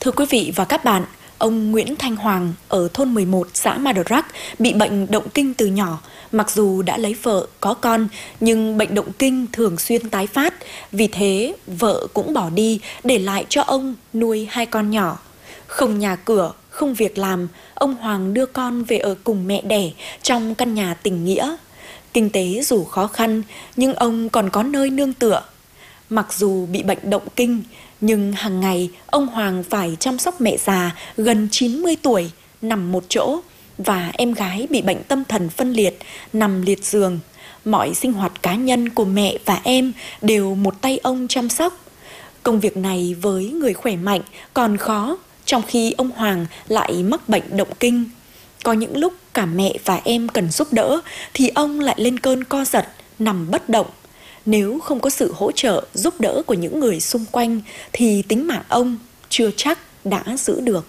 Thưa quý vị và các bạn, ông Nguyễn Thanh Hoàng ở thôn 11 xã Ma Rắc bị bệnh động kinh từ nhỏ. Mặc dù đã lấy vợ, có con, nhưng bệnh động kinh thường xuyên tái phát. Vì thế, vợ cũng bỏ đi, để lại cho ông nuôi 2 con nhỏ. Không nhà cửa, không việc làm, ông Hoàng đưa con về ở cùng mẹ đẻ trong căn nhà tình nghĩa. Kinh tế dù khó khăn, nhưng ông còn có nơi nương tựa. Mặc dù bị bệnh động kinh, nhưng hàng ngày ông Hoàng phải chăm sóc mẹ già gần 90 tuổi nằm một chỗ và em gái bị bệnh tâm thần phân liệt nằm liệt giường. Mọi sinh hoạt cá nhân của mẹ và em đều một tay ông chăm sóc. Công việc này với người khỏe mạnh còn khó, trong khi ông Hoàng lại mắc bệnh động kinh. Có những lúc cả mẹ và em cần giúp đỡ thì ông lại lên cơn co giật, nằm bất động. Nếu không có sự hỗ trợ, giúp đỡ của những người xung quanh thì tính mạng ông chưa chắc đã giữ được.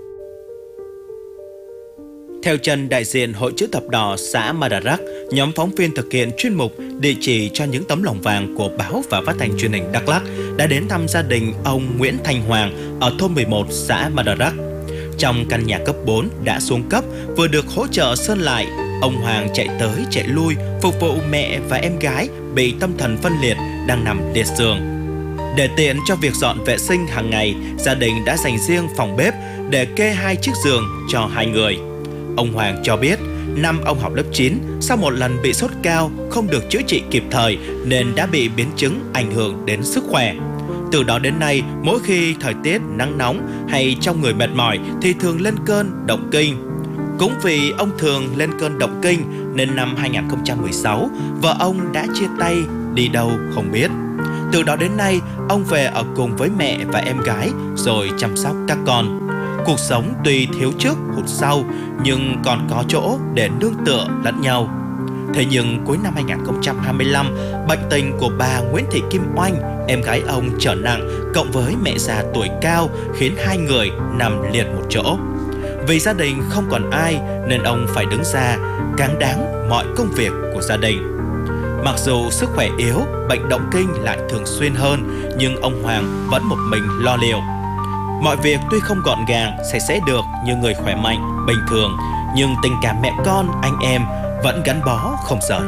Theo chân đại diện Hội Chữ Thập Đỏ xã Ma Rắc, nhóm phóng viên thực hiện chuyên mục địa chỉ cho những tấm lòng vàng của báo và phát thanh truyền hình Đắk Lắk đã đến thăm gia đình ông Nguyễn Thanh Hoàng ở thôn 11 xã Ma Rắc. Trong căn nhà cấp 4 đã xuống cấp vừa được hỗ trợ sơn lại, ông Hoàng chạy tới chạy lui phục vụ mẹ và em gái bị tâm thần phân liệt đang nằm liệt giường. Để tiện cho việc dọn vệ sinh hàng ngày, gia đình đã dành riêng phòng bếp để kê 2 chiếc giường cho 2 người. Ông Hoàng cho biết, năm ông học lớp 9, sau một lần bị sốt cao không được chữa trị kịp thời nên đã bị biến chứng ảnh hưởng đến sức khỏe. Từ đó đến nay, mỗi khi thời tiết nắng nóng hay trong người mệt mỏi thì thường lên cơn động kinh. Cũng vì ông thường lên cơn động kinh nên năm 2016, vợ ông đã chia tay đi đâu không biết. Từ đó đến nay, ông về ở cùng với mẹ và em gái rồi chăm sóc các con. Cuộc sống tuy thiếu trước hụt sau nhưng còn có chỗ để nương tựa lẫn nhau. Thế nhưng cuối năm 2025, bệnh tình của bà Nguyễn Thị Kim Oanh, em gái ông trở nặng cộng với mẹ già tuổi cao khiến 2 người nằm liệt một chỗ. Vì gia đình không còn ai nên ông phải đứng ra cáng đáng mọi công việc của gia đình. Mặc dù sức khỏe yếu, bệnh động kinh lại thường xuyên hơn, nhưng ông Hoàng vẫn một mình lo liệu. Mọi việc tuy không gọn gàng, sạch sẽ được như người khỏe mạnh, bình thường, nhưng tình cảm mẹ con, anh em vẫn gắn bó không rời.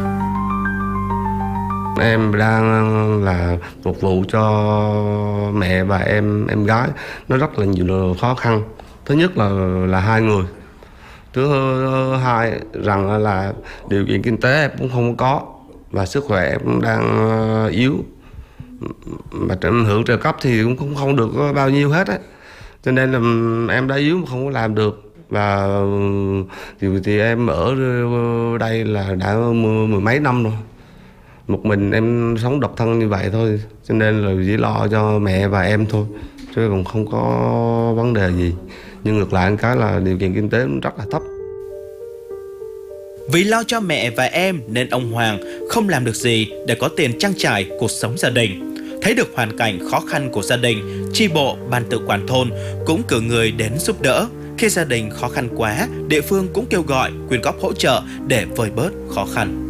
Em đang là phục vụ cho mẹ và em gái, nó rất là nhiều khó khăn. Thứ nhất là 2 người. Thứ hai rằng là điều kiện kinh tế em cũng không có và sức khỏe em cũng đang yếu. Mà hưởng trợ cấp thì cũng không được bao nhiêu hết á. Cho nên là em đã yếu mà không có làm được. Và thì em ở đây là đã 10 mấy năm rồi. Một mình em sống độc thân như vậy thôi. Cho nên là chỉ lo cho mẹ và em thôi, chứ còn không có vấn đề gì. Nhưng ngược lại cái là điều kiện kinh tế rất là thấp. Vì lo cho mẹ và em nên ông Hoàng không làm được gì để có tiền trang trải cuộc sống gia đình. Thấy được hoàn cảnh khó khăn của gia đình, chi bộ, ban tự quản thôn cũng cử người đến giúp đỡ. Khi gia đình khó khăn quá, địa phương cũng kêu gọi quyên góp hỗ trợ để vơi bớt khó khăn.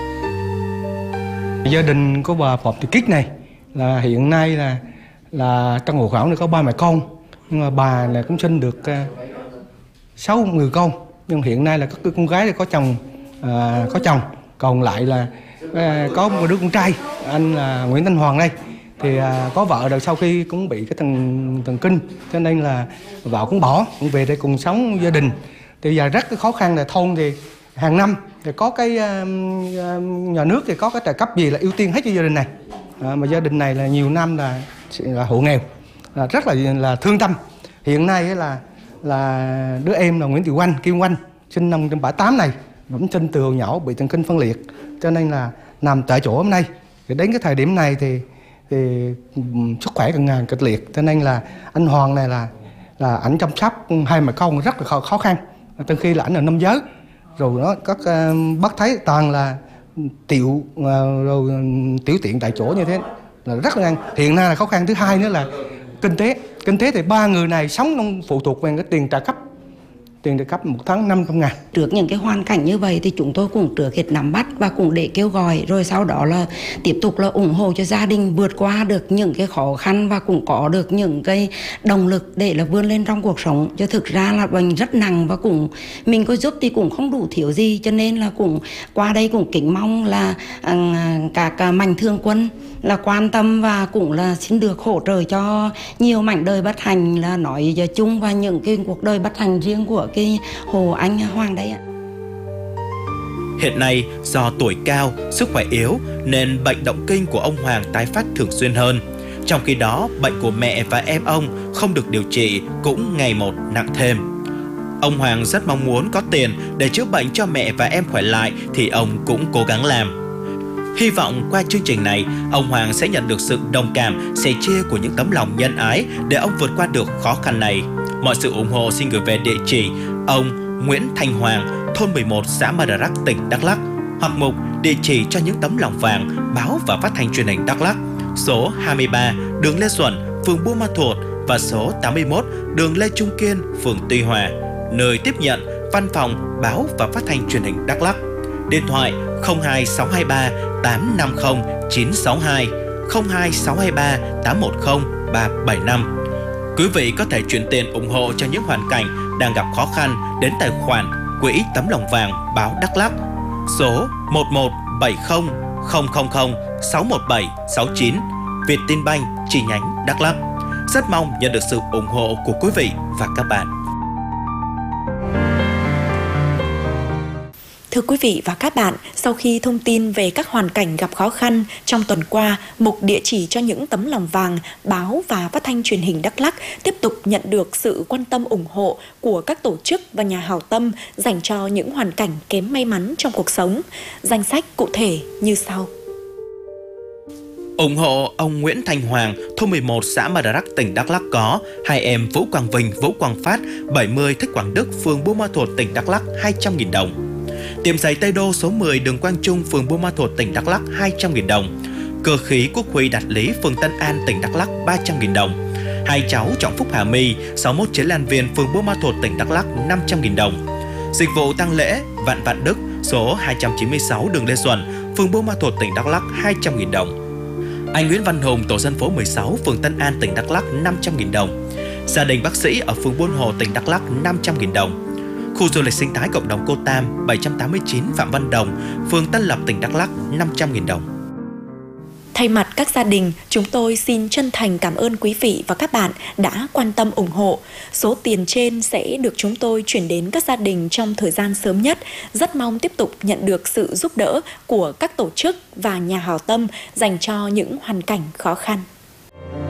Gia đình của bà Phạm Thị Kích này là hiện nay là trong hộ khẩu này có 3 mẹ con, nhưng mà bà là cũng sinh được 6 người con, nhưng hiện nay là các con gái có chồng, còn lại là có một đứa con trai, anh là Nguyễn Thanh Hoàng đây thì có vợ rồi, sau khi cũng bị cái thần kinh cho nên là vợ cũng bỏ, cũng về đây cùng sống gia đình. Thì giờ rất cái khó khăn là thôn thì hàng năm thì có cái nhà nước thì có cái trợ cấp gì là ưu tiên hết cho gia đình này, mà gia đình này là nhiều năm là hộ nghèo, là rất là thương tâm. Hiện nay là đứa em là Nguyễn Thị Oanh, Kim Oanh, sinh năm 1978 này, bẩm sinh từ hồi nhỏ bị thần kinh phân liệt, cho nên là nằm tại chỗ hôm nay. Thì đến cái thời điểm này thì sức khỏe càng ngày kịch liệt, cho nên là anh Hoàng này là ảnh chăm sóc 2 mẹ con rất là khó khăn. Từ khi là ảnh ở Nam Giới rồi đó, các bác thấy toàn là tiểu tiện tại chỗ như thế là rất là hiện nay là khó khăn. Thứ hai nữa là kinh tế thì 3 người này sống phụ thuộc vào cái tiền trợ cấp tiền trợ cấp một tháng 500.000. Trước những cái hoàn cảnh như vậy thì chúng tôi cũng trước hết nắm bắt và cũng để kêu gọi, rồi sau đó là tiếp tục là ủng hộ cho gia đình vượt qua được những cái khó khăn và cũng có được những cái động lực để là vươn lên trong cuộc sống. Chứ thực ra là bệnh rất nặng và cũng mình có giúp thì cũng không đủ thiếu gì, cho nên là cũng qua đây cũng kính mong là các mạnh thường quân là quan tâm và cũng là xin được hỗ trợ cho nhiều mảnh đời bất hạnh, là nói chung và những cái cuộc đời bất hạnh riêng của cái Hồ Anh Hoàng đấy ạ. Hiện nay, do tuổi cao, sức khỏe yếu nên bệnh động kinh của ông Hoàng tái phát thường xuyên hơn. Trong khi đó, bệnh của mẹ và em ông không được điều trị cũng ngày một nặng thêm. Ông Hoàng rất mong muốn có tiền để chữa bệnh cho mẹ và em khỏe lại thì ông cũng cố gắng làm. Hy vọng qua chương trình này, ông Hoàng sẽ nhận được sự đồng cảm, sẻ chia của những tấm lòng nhân ái để ông vượt qua được khó khăn này. Mọi sự ủng hộ xin gửi về địa chỉ ông Nguyễn Thanh Hoàng, thôn 11, xã Madarak, tỉnh Đắk Lắk, hoặc mục địa chỉ cho những tấm lòng vàng, báo và phát thanh truyền hình Đắk Lắk, số 23 đường Lê Duẩn, phường Buôn Ma Thuột và số 81 đường Lê Trung Kiên, phường Tuy Hòa, nơi tiếp nhận văn phòng báo và phát thanh truyền hình Đắk Lắk. Điện thoại 02623 850 962, 02623 810 375. Quý vị có thể chuyển tiền ủng hộ cho những hoàn cảnh đang gặp khó khăn đến tài khoản Quỹ Tấm Lòng Vàng báo Đắk Lắk, số 117000061769, Vietinbank chi nhánh Đắk Lắk. Rất mong nhận được sự ủng hộ của quý vị và các bạn. Thưa quý vị và các bạn, sau khi thông tin về các hoàn cảnh gặp khó khăn trong tuần qua, mục địa chỉ cho những tấm lòng vàng, báo và phát thanh truyền hình Đắk Lắk tiếp tục nhận được sự quan tâm ủng hộ của các tổ chức và nhà hảo tâm dành cho những hoàn cảnh kém may mắn trong cuộc sống. Danh sách cụ thể như sau. Ủng hộ ông Nguyễn Thanh Hoàng, thôn 11, xã Madarak, tỉnh Đắk Lắk có hai em Vũ Quang Vinh, Vũ Quang Phát, 70, Thích Quảng Đức, phường Buôn Ma Thuột, tỉnh Đắk Lắk, 200.000 đồng. Tiệm giày Tây Đô số 10 đường Quang Trung, phường Buôn Ma Thuột, tỉnh Đắk Lắk, 200.000 đồng. Cơ khí Quốc Huy Đạt Lý, phường Tân An, tỉnh Đắk Lắk, 300.000 đồng. Hai cháu Trọng Phúc Hà My, 61 Chế Lan Viên, phường Buôn Ma Thuột, tỉnh Đắk Lắk, 500.000 đồng. Dịch vụ tang lễ Vạn Vạn Đức, số 296 đường Lê Duẩn, phường Buôn Ma Thuột, tỉnh Đắk Lắk, 200.000 đồng. Anh Nguyễn Văn Hùng, tổ dân phố 16, phường Tân An, tỉnh Đắk Lắk, 500.000 đồng. Gia đình bác sĩ ở phường Buôn Hồ, tỉnh Đắk Lắk, 500.000 đồng. Khu du lịch sinh thái cộng đồng Cô Tam, 789 Phạm Văn Đồng, phường Tân Lập, tỉnh Đắk Lắk, 500.000 đồng. Thay mặt các gia đình, chúng tôi xin chân thành cảm ơn quý vị và các bạn đã quan tâm ủng hộ. Số tiền trên sẽ được chúng tôi chuyển đến các gia đình trong thời gian sớm nhất. Rất mong tiếp tục nhận được sự giúp đỡ của các tổ chức và nhà hảo tâm dành cho những hoàn cảnh khó khăn.